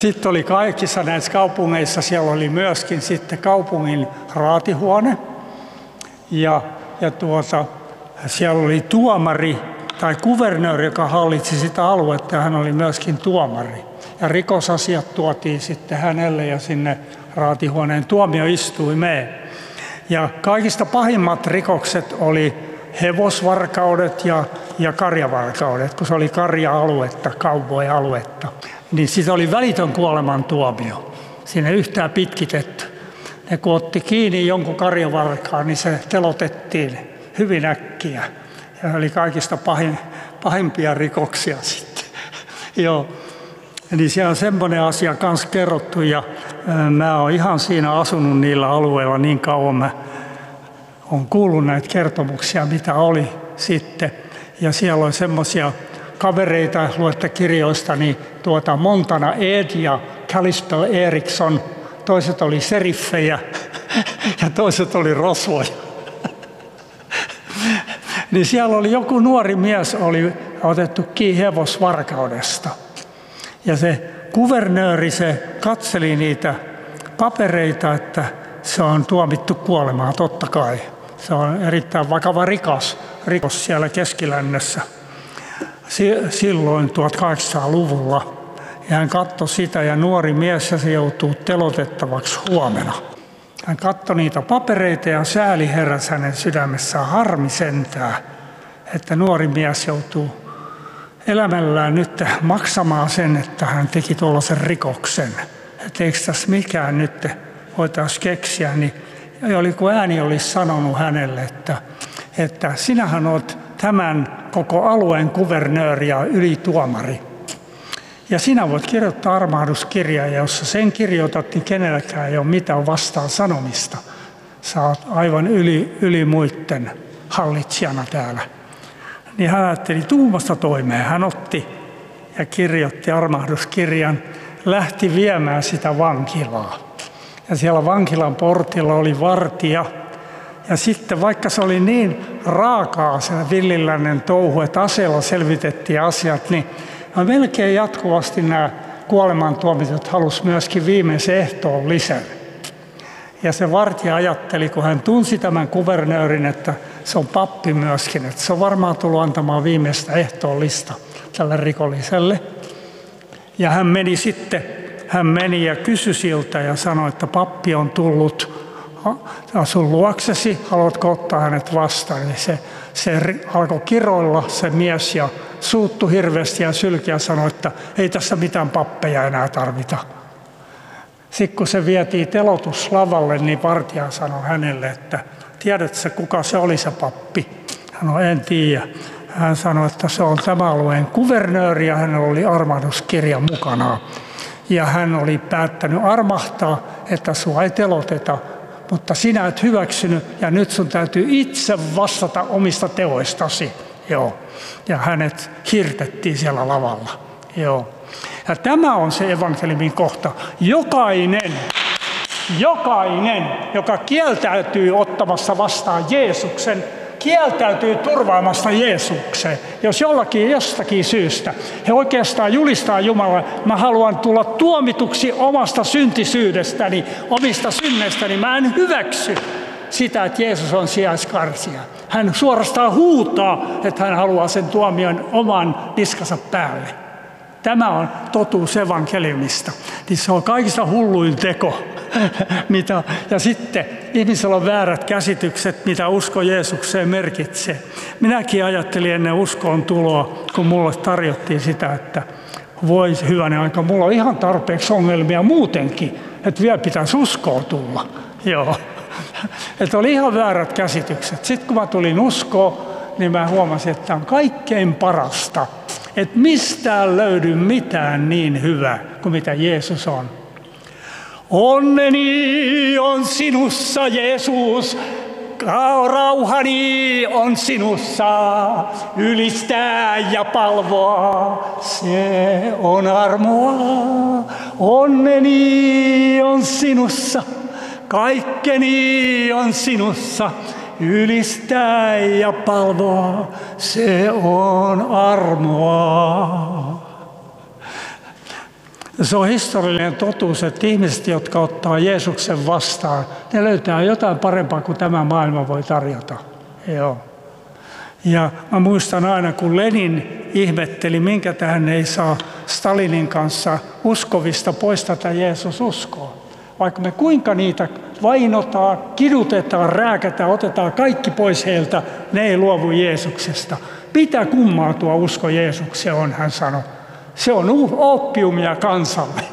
Sitten oli kaikissa näissä kaupungeissa, siellä oli myöskin sitten kaupungin raatihuone ja siellä oli tuomari tai kuvernööri, joka hallitsi sitä aluetta ja hän oli myöskin tuomari. Ja rikosasiat tuotiin sitten hänelle ja sinne raatihuoneen tuomioistuimeen. Ja kaikista pahimmat rikokset oli hevosvarkaudet ja karjavarkaudet, kun se oli karja-aluetta, cowboy-aluetta. Niin siitä oli välitön kuolemantuomio. Siinä ei yhtään pitkitetty. Ne kun otti kiinni jonkun karjavarkaan, niin se telotettiin hyvin äkkiä. Ja se oli kaikista pahimpia rikoksia sitten. Joo. Eli siellä on semmoinen asia kanssa kerrottu ja mä oon ihan siinä asunut niillä alueilla niin kauan. Mä oon kuullut näitä kertomuksia, mitä oli sitten. Ja siellä on semmoisia kavereita, luette kirjoista, niin Montana Ed ja Kalispel Eriksson, toiset oli seriffejä ja toiset oli rosvoja. Niin siellä oli joku nuori mies, oli otettu kiinni hevosvarkaudesta. Ja se kuvernööri, se katseli niitä papereita, että se on tuomittu kuolemaan, totta kai. Se on erittäin vakava rikos siellä Keskilännessä. Silloin 1800-luvulla. Ja hän katsoi sitä ja nuori mies ja se joutuu telotettavaksi huomenna. Hän katsoi niitä papereita ja sääli heräsi hänen sydämessään, harmi sentään, että nuori mies joutuu elämällään nyt maksamaan sen, että hän teki tuollaisen rikoksen. Että eikö tässä mikään nyt voitaisiin keksiä, niin kun ääni olisi sanonut hänelle, että sinähän olet tämän koko alueen kuvernööri ja ylituomari. Ja sinä voit kirjoittaa armahduskirjaa, ja jos sen kirjoitat, niin kenelläkään ei ole mitään vastaan sanomista. Sä oot aivan yli muitten hallitsijana täällä. Niin hän ajatteli tuumasta toimeen. Hän otti ja kirjoitti armahduskirjan, lähti viemään sitä vankilaa. Ja siellä vankilan portilla oli vartija. Ja sitten vaikka se oli niin raakaa se villilännen touhu, että aseella selvitettiin asiat, niin melkein jatkuvasti nämä kuolemantuomitut halusi myöskin viimeisen ehtoollisen. Ja se vartija ajatteli, kun hän tunsi tämän kuvernöörin, että se on pappi myöskin, että se on varmaan tullut antamaan viimeistä ehtoollista tälle rikolliselle. Ja hän meni ja kysyi siltä ja sanoi, että pappi on tullut sun luoksesi, haluatko ottaa hänet vastaan? Eli se alkoi kiroilla se mies ja suuttui hirveästi ja sylki ja sanoi, että ei tässä mitään pappeja enää tarvita. Sitten kun se vietiin telotuslavalle, niin vartija sanoi hänelle, että tiedätkö kuka se oli se pappi? Hän sanoi, en tiedä. Hän sanoi, että se on tämän alueen kuvernööri ja hänellä oli armahduskirja mukana. Ja hän oli päättänyt armahtaa, että sua ei teloteta, mutta sinä et hyväksynyt ja nyt sun täytyy itse vastata omista teoistasi. Joo. Ja hänet hirtettiin siellä lavalla. Joo. Ja tämä on se evankeliumin kohta. Jokainen, joka kieltäytyy ottamassa vastaan Jeesuksen, kieltäytyy turvaamasta Jeesukseen. Jos jostakin syystä he oikeastaan julistaa Jumalalle, mä haluan tulla tuomituksi omasta syntisyydestäni, omista synneistäni, mä en hyväksy sitä, että Jeesus on sijaiskarsija. Hän suorastaan huutaa, että hän haluaa sen tuomion oman niskansa päälle. Tämä on totuus evankeliumista. Niin se on kaikista hulluin teko. Ja sitten ihmisellä on väärät käsitykset, mitä usko Jeesukseen merkitsee. Minäkin ajattelin ennen uskoon tuloa, kun mulle tarjottiin sitä, että voi hyvänen aika, mulla on ihan tarpeeksi ongelmia muutenkin, että vielä pitäisi uskoon tulla. Joo. Että oli ihan väärät käsitykset. Sitten kun mä tulin uskoon, niin mä huomasin, että on kaikkein parasta. Että mistään löydy mitään niin hyvää kuin mitä Jeesus on. Onneni on sinussa, Jeesus, rauhani on sinussa, ylistää ja palvoa, se on armoa. Onneni on sinussa, kaikkeni on sinussa, ylistää ja palvoa, se on armoa. Se on historiallinen totuus, että ihmiset, jotka ottaa Jeesuksen vastaan, ne löytää jotain parempaa kuin tämä maailma voi tarjota. Joo. Ja mä muistan aina, kun Lenin ihmetteli, minkä tähän ei saa Stalinin kanssa uskovista poistata Jeesus uskoa. Vaikka me kuinka niitä vainotaan, kidutetaan, rääkätään, otetaan kaikki pois heiltä, ne ei luovu Jeesuksesta. Pitää kummaa tuo usko Jeesukseen on, hän sanoi. Se on oppiumia kansalle.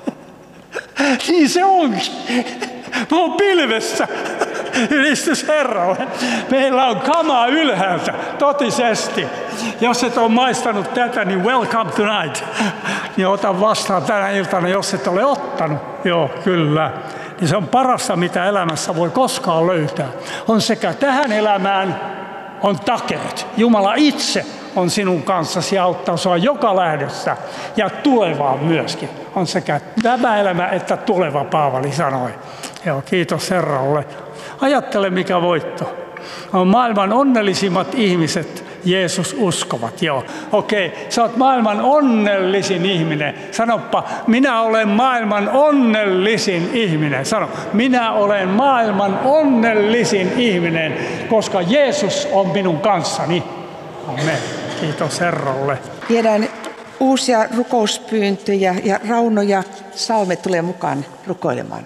Niin se onkin. Mä oon pilvessä. Ylistys Herralle. Meillä on kamaa ylhäältä, totisesti. Jos et ole maistanut tätä, niin welcome tonight. Niin ota vastaan tänä iltana, jos et ole ottanut. Joo, kyllä. Niin se on parasta, mitä elämässä voi koskaan löytää. On sekä tähän elämään, on takeet. Jumala itse on sinun kanssasi ja auttaa sinua joka lähdössä. Ja tulevaan myöskin. On sekä tämä elämä että tuleva, Paavali sanoi. Joo, kiitos Herralle. Ajattele, mikä voitto. On maailman onnellisimmat ihmiset, Jeesus uskovat. Joo, okei, sä oot maailman onnellisin ihminen. Sanoppa, minä olen maailman onnellisin ihminen. Sano, minä olen maailman onnellisin ihminen, koska Jeesus on minun kanssani. Amen. Kiitos Herralle. Viedään uusia rukouspyyntöjä ja Rauno ja Salme tulee mukaan rukoilemaan.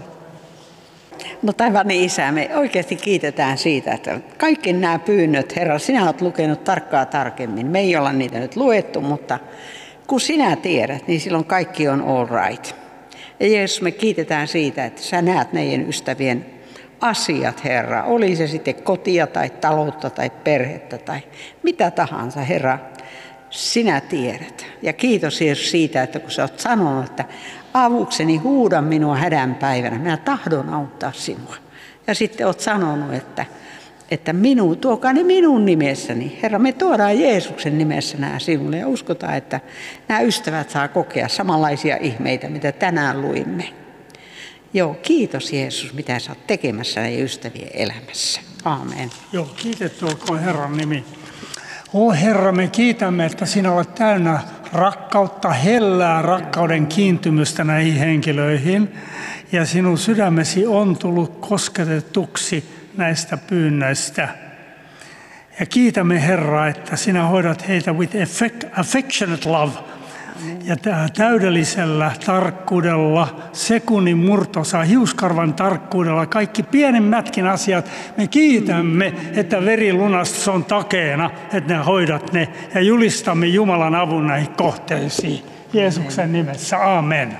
No taivaan Isä, me oikeasti kiitetään siitä, että kaikki nämä pyynnöt, Herra, sinä olet lukenut tarkemmin. Me ei olla niitä nyt luettu, mutta kun sinä tiedät, niin silloin kaikki on all right. Ja Jeesus, me kiitetään siitä, että sä näet meidän ystävien asiat, Herra. Oli se sitten kotia tai taloutta tai perhettä tai mitä tahansa, Herra. Sinä tiedät. Ja kiitos Jeesus siitä, että kun sä oot sanonut, että avukseni huuda minua hädän päivänä. Minä tahdon auttaa sinua. Ja sitten olet sanonut, että tuokaa ne minun nimessäni. Herra, me tuodaan Jeesuksen nimessä nämä sinulle ja uskotaan, että nämä ystävät saa kokea samanlaisia ihmeitä, mitä tänään luimme. Joo, kiitos Jeesus, mitä sä oot tekemässä näiden ystävien elämässä. Aamen. Joo, kiitetty olkoon Herran nimi. Herra, me kiitämme, että sinä olet täynnä rakkautta, hellää rakkauden kiintymystä näihin henkilöihin. Ja sinun sydämesi on tullut kosketetuksi näistä pyynnöistä. Ja kiitämme Herra, että sinä hoidat heitä with affectionate love. Ja täydellisellä tarkkuudella, sekunnin murtosa, hiuskarvan tarkkuudella, kaikki pienimmätkin asiat, me kiitämme, että verilunastus on takeena, että ne hoidat ne ja julistamme Jumalan avun näihin kohteisiin. Jeesuksen nimessä, amen.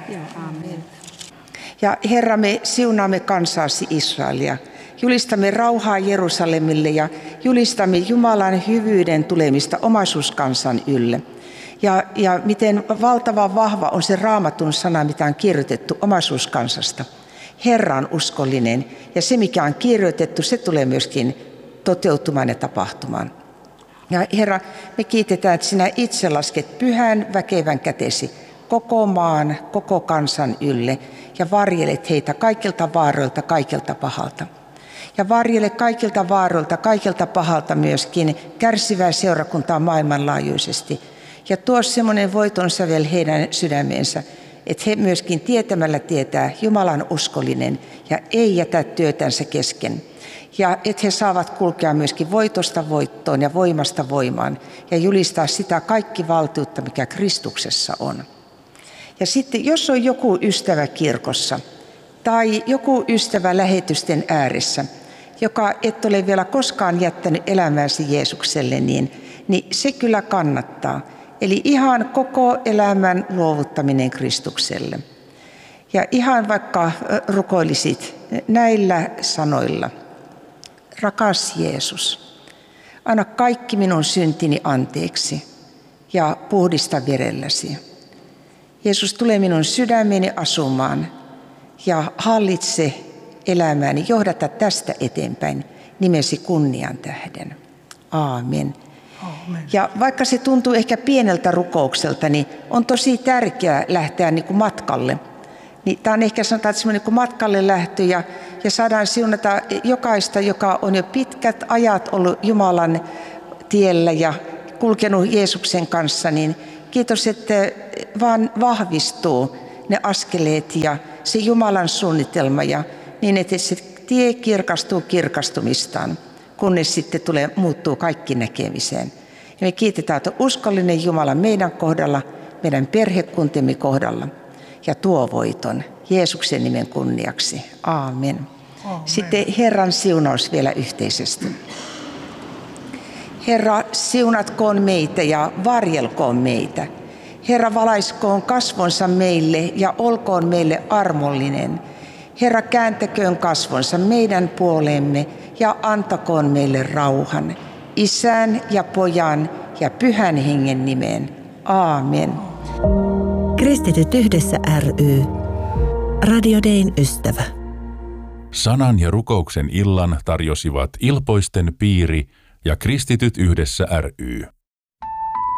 Ja Herra, me siunaamme kansaasi Israelia. Julistamme rauhaa Jerusalemille ja julistamme Jumalan hyvyyden tulemista omaisuuskansan ylle. Ja miten valtavan vahva on se Raamatun sana, mitä on kirjoitettu omaisuuskansasta. Herra on uskollinen ja se, mikä on kirjoitettu, se tulee myöskin toteutumaan ja tapahtumaan. Ja Herra, me kiitetään, että sinä itse lasket pyhän väkevän kätesi koko maan, koko kansan ylle ja varjelet heitä kaikilta vaaroilta, kaikilta pahalta. Ja varjele kaikilta vaaroilta, kaikilta pahalta myöskin kärsivää seurakuntaa maailmanlaajuisesti. Ja tuo semmoinen voiton sävel heidän sydämeensä, että he myöskin tietämällä tietää Jumalan uskollinen ja ei jätä työtänsä kesken. Ja että he saavat kulkea myöskin voitosta voittoon ja voimasta voimaan ja julistaa sitä kaikki valtiutta, mikä Kristuksessa on. Ja sitten jos on joku ystävä kirkossa tai joku ystävä lähetysten ääressä, joka et ole vielä koskaan jättänyt elämääsi Jeesukselle, niin se kyllä kannattaa. Eli ihan koko elämän luovuttaminen Kristukselle. Ja ihan vaikka rukoilisit näillä sanoilla. Rakas Jeesus, anna kaikki minun syntini anteeksi ja puhdista verelläsi. Jeesus, tule minun sydämeni asumaan ja hallitse elämääni, johdata tästä eteenpäin nimesi kunnian tähden. Aamen. Ja vaikka se tuntuu ehkä pieneltä rukoukselta, niin on tosi tärkeää lähteä niin kuin matkalle. Niin tämä on ehkä sanotaan semmoinen niin kuin matkalle lähtö ja saadaan siunata jokaista, joka on jo pitkät ajat ollut Jumalan tiellä ja kulkenut Jeesuksen kanssa. Niin kiitos, että vaan vahvistuu ne askeleet ja se Jumalan suunnitelma ja niin, että se tie kirkastuu kirkastumistaan, kunnes sitten muuttuu kaikki näkemiseen. Ja me kiitetään, että uskollinen Jumala meidän kohdalla, meidän perhekuntemme kohdalla ja tuo voiton Jeesuksen nimen kunniaksi. Aamen. Sitten Herran siunaus vielä yhteisesti. Herra, siunatkoon meitä ja varjelkoon meitä. Herra, valaiskoon kasvonsa meille ja olkoon meille armollinen. Herra, kääntäköön kasvonsa meidän puoleemme ja antakoon meille rauhan. Isän ja Pojan ja Pyhän Hengen nimeen. Aamen. Kristityt yhdessä ry. Radio Dayn ystävä. Sanan ja rukouksen illan tarjosivat Ilpoisten piiri ja Kristityt yhdessä ry.